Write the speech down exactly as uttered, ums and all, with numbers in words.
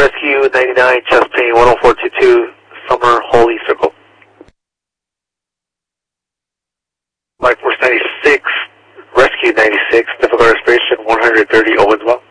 Rescue ninety-nine, chest pain one oh four two two, Summer Holy Circle. Mike Force ninety-six, Rescue ninety-six, difficult respiration one hundred thirty, Owensville.